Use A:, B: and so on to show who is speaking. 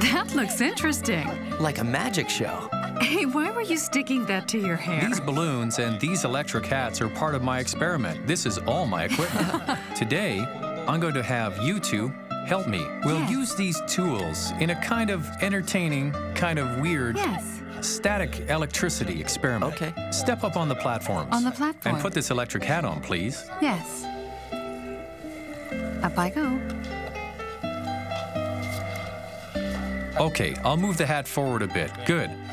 A: That looks interesting.
B: Like a magic show.
A: Hey, why were you sticking that to your hair?
C: These balloons and these electric hats are part of my experiment. This is all my equipment. Today, I'm going to have you two help me. We'll
A: Yes.
C: use these tools in a kind of entertaining, kind of weird,
A: Yes.
C: static electricity experiment.
B: Okay.
C: Step up on the platforms.
A: On the platform.
C: And put this electric hat on, please.
A: Yes. Up I go.
C: Okay, I'll move the hat forward a bit. Good.